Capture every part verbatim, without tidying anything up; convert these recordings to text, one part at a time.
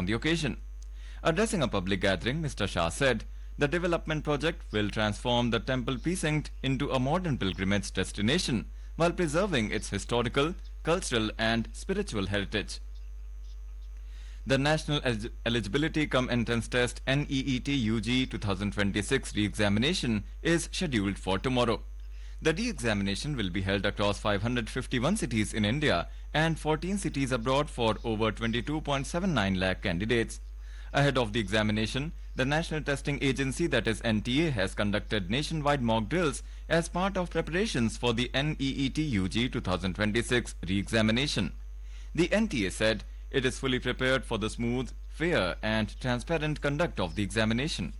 on the occasion. Addressing a public gathering, Mister Shah said, the development project will transform the temple precinct into a modern pilgrimage destination while preserving its historical, cultural and spiritual heritage. The National Eligibility Cum Entrance Test N E E T U G twenty twenty-six re-examination is scheduled for tomorrow. The re-examination will be held across five hundred fifty-one cities in India and fourteen cities abroad for over twenty-two point seven nine lakh candidates. Ahead of the examination, the National Testing Agency, that is N T A, has conducted nationwide mock drills as part of preparations for the N E E T U G twenty twenty-six re-examination. The N T A said it is fully prepared for the smooth, fair and transparent conduct of the examination.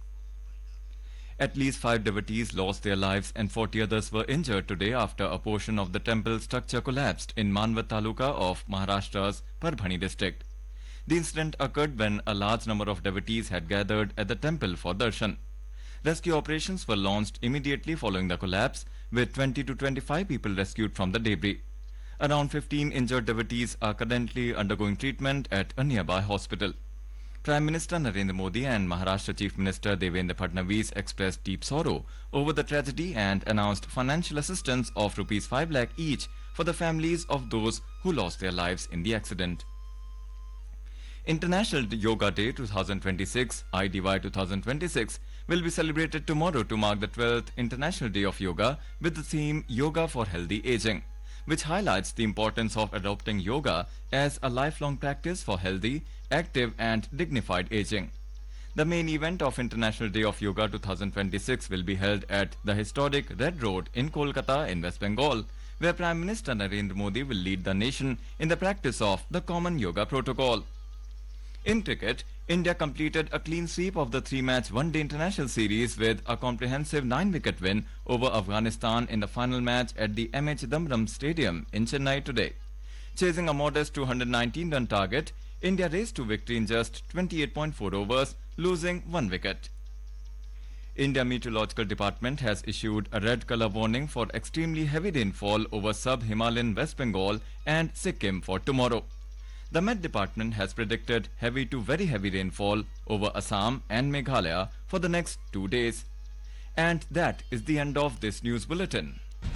At least five devotees lost their lives and forty others were injured today after a portion of the temple structure collapsed in Manwat Taluka of Maharashtra's Parbhani district. The incident occurred when a large number of devotees had gathered at the temple for darshan. Rescue operations were launched immediately following the collapse, with twenty to twenty-five people rescued from the debris. Around fifteen injured devotees are currently undergoing treatment at a nearby hospital. Prime Minister Narendra Modi and Maharashtra Chief Minister Devendra Fadnavis expressed deep sorrow over the tragedy and announced financial assistance of rupees five lakh each for the families of those who lost their lives in the accident. International Yoga Day twenty twenty-six, I D Y twenty twenty-six, will be celebrated tomorrow to mark the twelfth International Day of Yoga with the theme Yoga for Healthy Aging, which highlights the importance of adopting yoga as a lifelong practice for healthy, active and dignified aging. The main event of International Day of Yoga twenty twenty-six will be held at the historic Red Road in Kolkata in West Bengal, where Prime Minister Narendra Modi will lead the nation in the practice of the Common Yoga Protocol. In cricket, India completed a clean sweep of the three-match one-day international series with a comprehensive nine-wicket win over Afghanistan in the final match at the M A Chidambaram Stadium in Chennai today. Chasing a modest two hundred nineteen run target, India raced to victory in just twenty-eight point four overs, losing one wicket. India Meteorological Department has issued a red colour warning for extremely heavy rainfall over sub-Himalayan West Bengal and Sikkim for tomorrow. The Met Department has predicted heavy to very heavy rainfall over Assam and Meghalaya for the next two days. And that is the end of this news bulletin.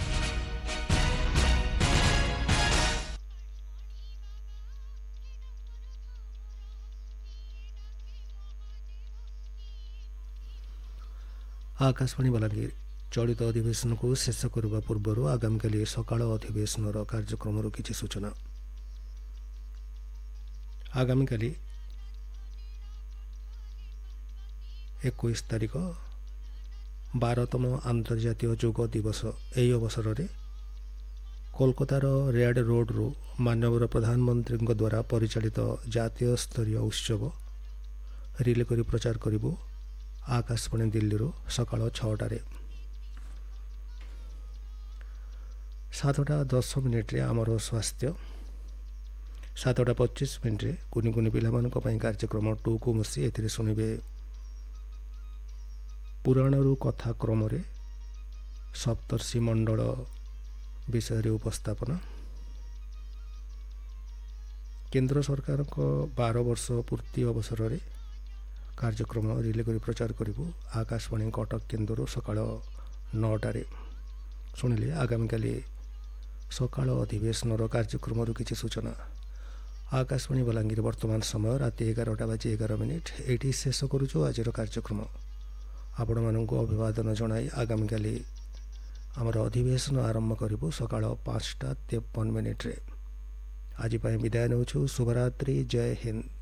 Akashvani Balangir चलित अधिवेशन को शेष करने पूर्व आगामी सकाळ अधिवेशन कार्यक्रम किसी सूचना। आगामी काली इक्कीस तारिख बारतम आंतर्जातीय योग दिवस यही अवसर में कोलकातार रेड रोड रु माननीय प्रधानमंत्री द्वारा परिचालित जातीय स्तरीय उत्सव रिले करी प्रचार करिबु आकाशवाणी दिल्ली रु सकाळ छटारे सातटा दस मिनिट रे आमर स्वास्थ्य सातटा पच्चीस मिनिट रे कुनि कुनि पिलामानक पई कार्यक्रम टू को मुसी एथिरे सुनिबे पुराणरु कथा क्रम रे सप्तर्षि मंडल विषय रे उपस्थापना केंद्र सरकार को बारह वर्ष पूर्ति अवसर रे कार्यक्रम रिले करी प्रचार करिबु आकाशवाणी कटक केन्द्र सकाळ नौटारे सुनिले आगामी काली सकाळ अधिवेशन कार्यक्रम किसी सूचना। आकाशवाणी बलांगीर वर्तमान समय राति एगारटा बाजी एगार मिनिट एटी शेष करुचु आज कार्यक्रम। आपण मानक अभिवादन जनाई आगामी काली आमर अधिवेशन आरंभ करिबु सकाळ पाँचटा तेपन मिनिट रे। आज विदाय नेउछु। शुभरात्रि। जय हिंद।